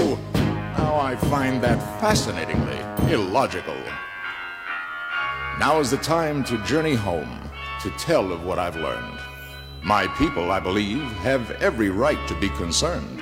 so. Now I find that fascinatingly illogical. Now is the time to journey home, to tell of what I've learned. My people, I believe, have every right to be concerned.